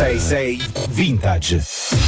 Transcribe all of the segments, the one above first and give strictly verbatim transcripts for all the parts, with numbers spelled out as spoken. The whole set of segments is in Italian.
sei sei Vintage.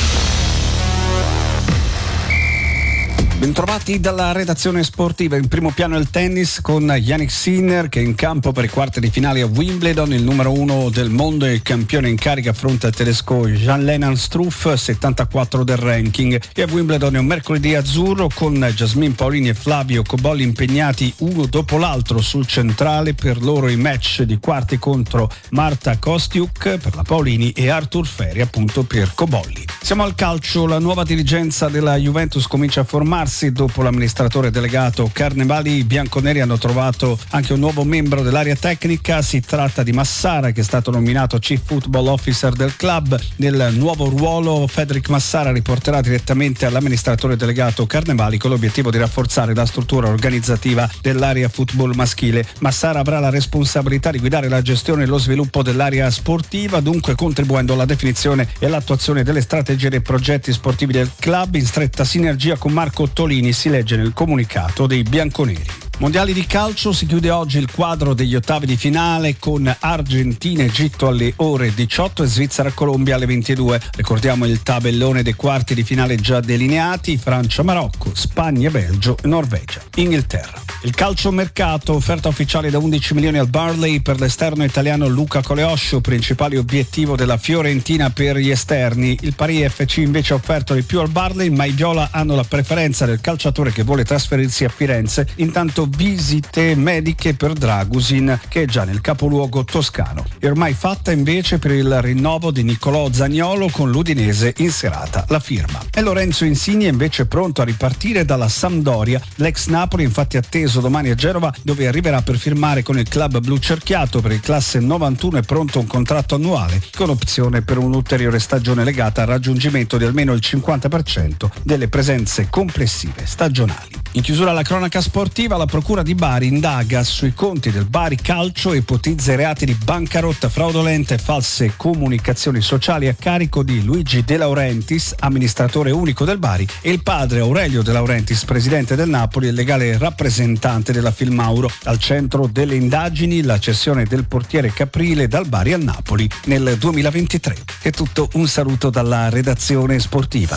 Bentrovati dalla redazione sportiva. In primo piano il tennis con Jannik Sinner che è in campo per i quarti di finale a Wimbledon. Il numero uno del mondo e il campione in carica affronta il tedesco Jan-Lennard Struff, settantaquattro del ranking. E a Wimbledon è un mercoledì azzurro con Jasmine Paolini e Flavio Cobolli impegnati uno dopo l'altro sul centrale. Per loro i match di quarti contro Marta Kostiuk per la Paolini e Arthur Feri appunto per Cobolli. Siamo al calcio. La nuova dirigenza della Juventus comincia a formarsi. Dopo l'amministratore delegato Carnevali, i bianconeri hanno trovato anche un nuovo membro dell'area tecnica. Si tratta di Massara, che è stato nominato Chief Football Officer del club. Nel nuovo ruolo Federic Massara riporterà direttamente all'amministratore delegato Carnevali con l'obiettivo di rafforzare la struttura organizzativa dell'area football maschile. Massara avrà la responsabilità di guidare la gestione e lo sviluppo dell'area sportiva, dunque contribuendo alla definizione e all'attuazione delle strategie dei progetti sportivi del club in stretta sinergia con Marco Tolini, si legge nel comunicato dei bianconeri. Mondiali di calcio, si chiude oggi il quadro degli ottavi di finale con Argentina-Egitto alle ore diciotto e Svizzera-Colombia alle ventidue. Ricordiamo il tabellone dei quarti di finale già delineati: Francia-Marocco, Spagna-Belgio e Norvegia-Inghilterra. Il calcio mercato, offerta ufficiale da undici milioni al Burnley per l'esterno italiano Luca Coleoscio, principale obiettivo della Fiorentina per gli esterni. Il Paris F C invece ha offerto di più al Burnley, ma i viola hanno la preferenza del calciatore che vuole trasferirsi a Firenze. Intanto visite mediche per Dragusin, che è già nel capoluogo toscano. È ormai fatta invece per il rinnovo di Nicolò Zaniolo con l'Udinese in serata la firma. E Lorenzo Insigne è invece pronto a ripartire dalla Sampdoria. L'ex Napoli infatti atteso domani a Genova, dove arriverà per firmare con il club blu cerchiato. Per il classe novantuno è pronto un contratto annuale con opzione per un'ulteriore stagione legata al raggiungimento di almeno il cinquanta per cento delle presenze complessive stagionali. In chiusura alla cronaca sportiva, la Procura di Bari indaga sui conti del Bari Calcio e ipotizza i reati di bancarotta fraudolenta e false comunicazioni sociali a carico di Luigi De Laurentiis, amministratore unico del Bari, e il padre Aurelio De Laurentiis, presidente del Napoli e legale rappresentante della Filmauro. Al centro delle indagini la cessione del portiere Caprile dal Bari al Napoli nel duemilaventitré. È tutto, un saluto dalla redazione sportiva.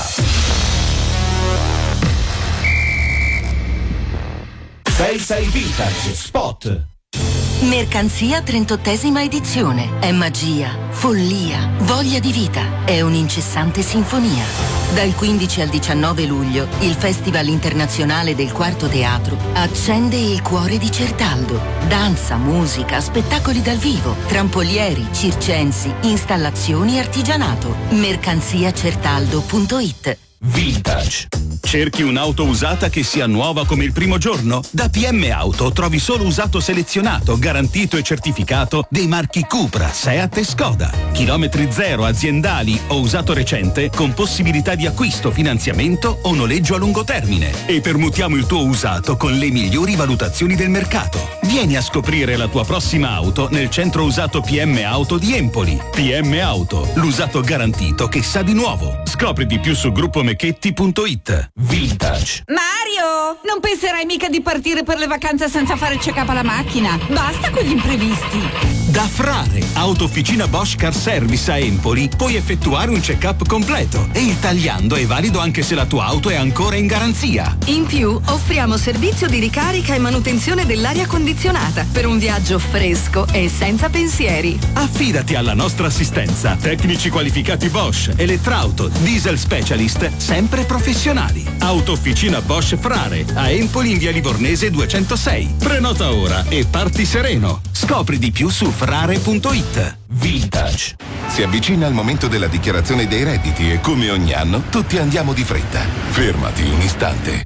sei sei Vintage Spot. Mercanzia trentottesima edizione. È magia, follia, voglia di vita. È un'incessante sinfonia. Dal quindici al diciannove luglio, il Festival Internazionale del Quarto Teatro accende il cuore di Certaldo. Danza, musica, spettacoli dal vivo, trampolieri, circensi, installazioni e artigianato. mercanzia certaldo punto it. Vintage. Cerchi un'auto usata che sia nuova come il primo giorno? Da P M Auto trovi solo usato selezionato, garantito e certificato dei marchi Cupra, Seat e Skoda. Chilometri zero, aziendali o usato recente con possibilità di acquisto, finanziamento o noleggio a lungo termine. E permutiamo il tuo usato con le migliori valutazioni del mercato. Vieni a scoprire la tua prossima auto nel centro usato P M Auto di Empoli. P M Auto, l'usato garantito che sa di nuovo. Scopri di più su gruppo mecchetti punto it. Vintage. Mario, non penserai mica di partire per le vacanze senza fare il check-up alla macchina? Basta con gli imprevisti. Da Frare, Autofficina Bosch Car Service a Empoli, puoi effettuare un check-up completo e il tagliando è valido anche se la tua auto è ancora in garanzia. In più, offriamo servizio di ricarica e manutenzione dell'aria condizionata per un viaggio fresco e senza pensieri. Affidati alla nostra assistenza. Tecnici qualificati Bosch, elettrauto, diesel specialist, sempre professionali. Autofficina Bosch Frare, a Empoli in via Livornese duecentosei. Prenota ora e parti sereno. Scopri di più su frare punto it. Vintage. Si avvicina il momento della dichiarazione dei redditi e come ogni anno tutti andiamo di fretta. Fermati un istante.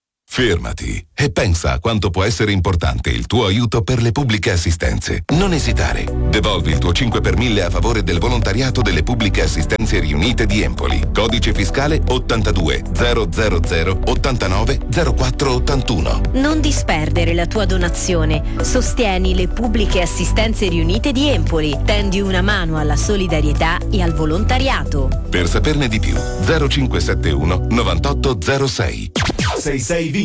Fermati e pensa a quanto può essere importante il tuo aiuto per le pubbliche assistenze. Non esitare. Devolvi il tuo cinque per mille a favore del volontariato delle pubbliche assistenze riunite di Empoli. Codice fiscale ottantadue zero zero zero ottantanove zero quattro ottantuno. Non disperdere la tua donazione. Sostieni le pubbliche assistenze riunite di Empoli. Tendi una mano alla solidarietà e al volontariato. Per saperne di più, zero cinque sette uno novantotto zero sei. sei sei